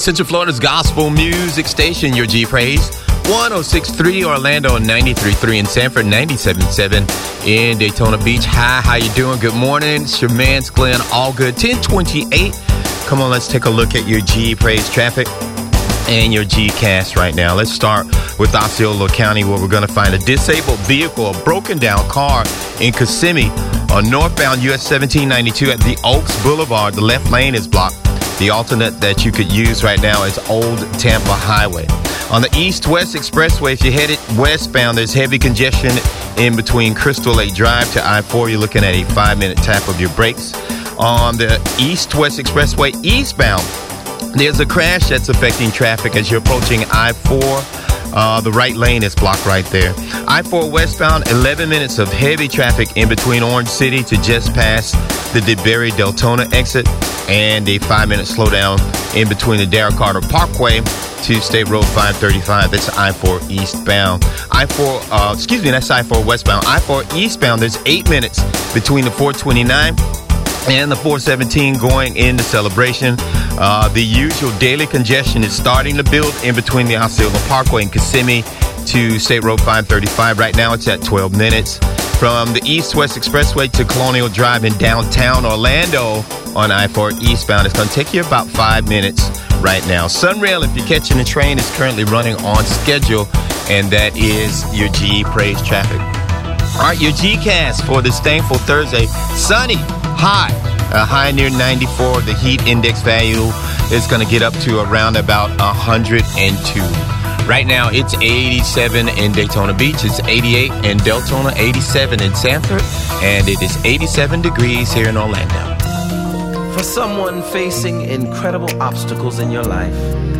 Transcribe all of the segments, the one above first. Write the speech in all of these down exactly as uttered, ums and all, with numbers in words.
Central Florida's gospel music station, your G Praise. one oh six point three Orlando, ninety-three point three in Sanford, ninety-seven point seven in Daytona Beach. Hi, how you doing? Good morning. It's your man, Glenn. All good. ten twenty-eight. Come on, let's take a look at your G Praise traffic and your G-Cast right now. Let's start with Osceola County, where we're going to find a disabled vehicle, a broken down car in Kissimmee on northbound U S seventeen ninety-two at the Oaks Boulevard. The left lane is blocked. The alternate that you could use right now is Old Tampa Highway. On the east-west expressway, if you're headed westbound, there's heavy congestion in between Crystal Lake Drive to I four. You're looking at a five-minute tap of your brakes. On the east-west expressway eastbound, there's a crash that's affecting traffic as you're approaching I four. Uh, the right lane is blocked right there. I four westbound, eleven minutes of heavy traffic in between Orange City to just past the DeBerry Deltona exit, and a five-minute slowdown in between the Darrell Carter Parkway to State Road five thirty-five. That's I four eastbound. I four, uh, excuse me, that's I four westbound. I four eastbound, there's eight minutes between the four twenty-nine and the four seventeen going into Celebration. Uh, the usual daily congestion is starting to build in between the Osceola Parkway and Kissimmee to State Road five thirty-five. Right now it's at twelve minutes. From the east-west expressway to Colonial Drive in downtown Orlando on I four eastbound, it's going to take you about five minutes right now. Sunrail, if you're catching the train, is currently running on schedule, and that is your G Praise traffic. All right, your G-Cast for this thankful Thursday. Sunny, high, a high near ninety-four. The heat index value is going to get up to around about one hundred two. Right now, it's eighty-seven in Daytona Beach. It's eighty-eight in Deltona, eighty-seven in Sanford, and it is eighty-seven degrees here in Orlando. For someone facing incredible obstacles in your life,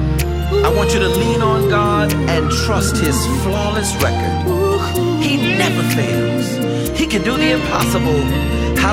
I want you to lean on God and trust His flawless record. He never fails. He can do the impossible.